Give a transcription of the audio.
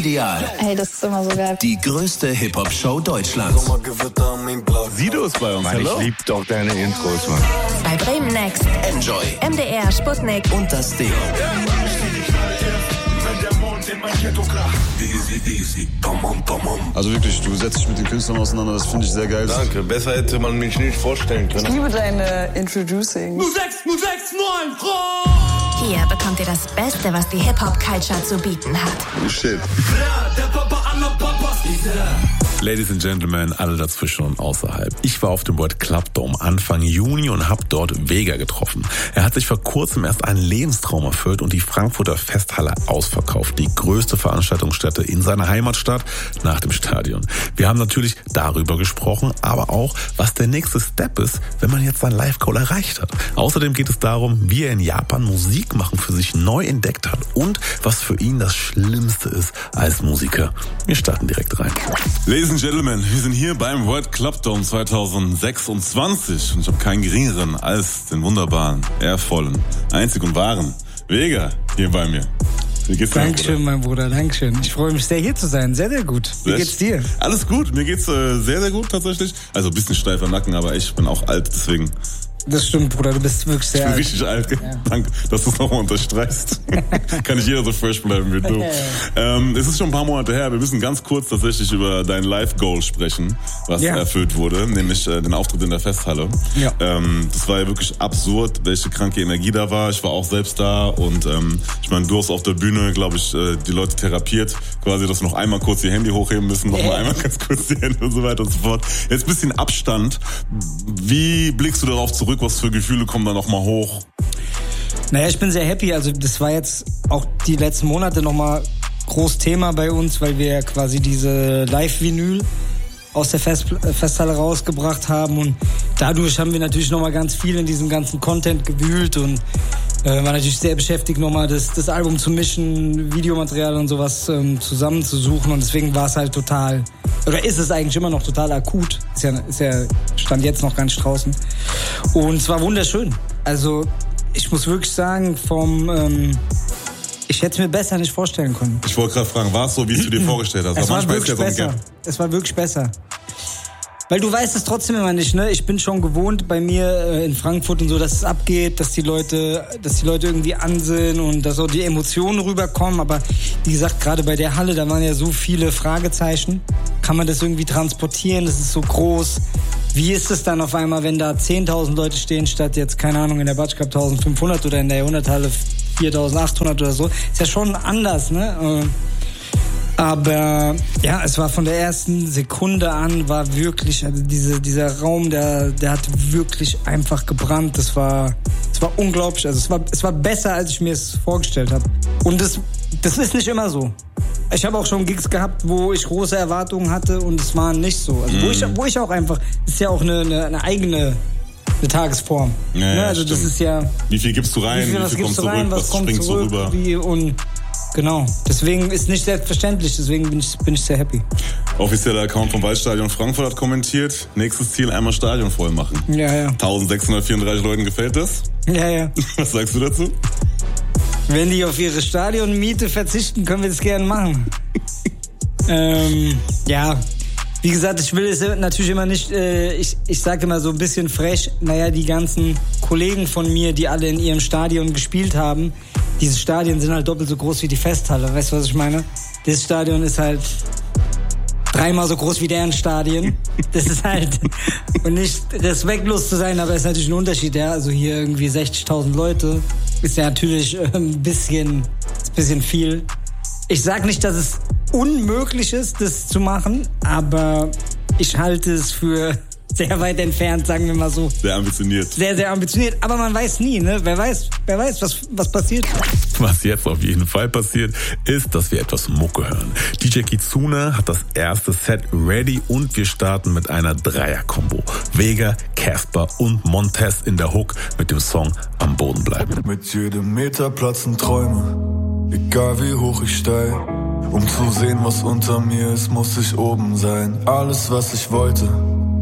Ideal. Hey, das ist immer so geil. Die größte Hip-Hop-Show Deutschlands. Sido ist bei uns. Mann, Hallo. ich lieb doch deine Intros, Mann. Bei Bremen Next. Enjoy. MDR, Sputnik. Und das Ding. Also wirklich, du setzt dich mit den Künstlern auseinander, das finde ich sehr geil. Danke, besser hätte man mich nicht vorstellen können. Ich liebe deine Introducing. Hier bekommt ihr das Beste, was die Hip-Hop-Culture zu bieten hat. Shit. Ladies and Gentlemen, alle dazwischen und außerhalb. Ich war auf dem World Club Dome Anfang Juni und habe dort Vega getroffen. Er hat sich vor kurzem erst einen Lebenstraum erfüllt und die Frankfurter Festhalle ausverkauft. Die größte Veranstaltungsstätte in seiner Heimatstadt nach dem Stadion. Wir haben natürlich darüber gesprochen, aber auch, was der nächste Step ist, wenn man jetzt sein Live-Goal erreicht hat. Außerdem geht es darum, wie er in Japan Musik machen für sich neu entdeckt hat und was für ihn das Schlimmste ist als Musiker. Wir starten direkt rein. Ladies and Gentlemen, wir sind hier beim World Club Dome 2026 und ich habe keinen geringeren als den wunderbaren, ehrvollen, einzig und wahren Vega hier bei mir. Wie geht's dir, Dankeschön, mein Bruder, Dankeschön. Ich freue mich sehr, hier zu sein. Sehr, sehr gut. Wie geht's dir? Alles gut, mir geht's sehr, sehr gut tatsächlich. Also ein bisschen steifer Nacken, aber ich bin auch alt, deswegen... Das stimmt, Bruder, du bist wirklich sehr alt. Ich bin richtig alt, ja. Danke, dass du es nochmal unterstreichst. Kann nicht jeder so fresh bleiben wie du. Es ist schon ein paar Monate her, wir müssen ganz kurz tatsächlich über dein Live-Goal sprechen, was erfüllt wurde, nämlich den Auftritt in der Festhalle. Ja. Das war ja wirklich absurd, welche kranke Energie da war. Ich war auch selbst da und ich meine, du hast auf der Bühne, glaube ich, die Leute therapiert, quasi, dass wir noch einmal kurz ihr Handy hochheben müssen, noch mal einmal ganz kurz die Hände und so weiter und so fort. Jetzt ein bisschen Abstand. Wie blickst du darauf zurück? Was für Gefühle kommen da nochmal hoch? Naja, ich bin sehr happy. Also das war jetzt auch die letzten Monate nochmal groß Thema bei uns, weil wir ja quasi diese Live-Vinyl aus der Festhalle rausgebracht haben und dadurch haben wir natürlich nochmal ganz viel in diesem ganzen Content gewühlt und war natürlich sehr beschäftigt, nochmal das Album zu mischen, Videomaterial und sowas zusammenzusuchen und deswegen war es halt total, oder ist es eigentlich immer noch total akut, ist ja stand jetzt noch gar nicht draußen und es war wunderschön. Also ich muss wirklich sagen, ich hätte es mir besser nicht vorstellen können. Ich wollte gerade fragen, war es so, wie du dir vorgestellt hast? Es war wirklich besser. Es war wirklich besser. Weil du weißt es trotzdem immer nicht, ne? Ich bin schon gewohnt bei mir in Frankfurt und so, dass es abgeht, dass die Leute irgendwie an sind und dass auch die Emotionen rüberkommen. Aber wie gesagt, gerade bei der Halle, da waren ja so viele Fragezeichen. Kann man das irgendwie transportieren? Das ist so groß. Wie ist es dann auf einmal, wenn da 10.000 Leute stehen, statt jetzt, keine Ahnung, in der Batsch Cup 1.500 oder in der Jahrhunderthalle 4.800 oder so? Ist ja schon anders, ne? Aber ja, es war von der ersten Sekunde an, war wirklich, also dieser Raum, der hat wirklich einfach gebrannt. Es war unglaublich. Also es war besser, als ich mir es vorgestellt habe. Und das ist nicht immer so. Ich habe auch schon Gigs gehabt, wo ich große Erwartungen hatte und es war nicht so. Also wo ich auch einfach, ist ja auch eine eigene Tagesform. Ja, ne? Also stimmt. Das ist ja. Wie viel gibst du rein? Wie viel kommt zurück? Was springt so rüber? Und genau. Deswegen ist nicht selbstverständlich. Deswegen bin ich sehr happy. Offizieller Account vom Waldstadion Frankfurt hat kommentiert: Nächstes Ziel, einmal Stadion voll machen. Ja. 1634 Leuten gefällt das? Ja. Was sagst du dazu? Wenn die auf ihre Stadionmiete verzichten, können wir das gerne machen. Ja. Wie gesagt, ich will es natürlich immer nicht, ich sage immer so ein bisschen frech, naja, die ganzen Kollegen von mir, die alle in ihrem Stadion gespielt haben, diese Stadien sind halt doppelt so groß wie die Festhalle, weißt du, was ich meine? Das Stadion ist halt 3-mal so groß wie deren Stadien. Das ist halt, und nicht respektlos zu sein, aber ist natürlich ein Unterschied, ja, also hier irgendwie 60.000 Leute, ist ja natürlich ein bisschen viel. Ich sag nicht, dass es unmöglich ist, das zu machen, aber ich halte es für sehr weit entfernt, sagen wir mal so. Sehr ambitioniert. Sehr, sehr ambitioniert, aber man weiß nie, ne? Wer weiß, was passiert. Was jetzt auf jeden Fall passiert, ist, dass wir etwas Mucke hören. DJ Kitsune hat das erste Set ready und wir starten mit einer Dreier-Kombo. Vega, Casper und Montez in der Hook mit dem Song Am Boden bleiben. Mit jedem Meter platzen Träume, egal wie hoch ich steig. Um zu sehen, was unter mir ist, muss ich oben sein. Alles, was ich wollte,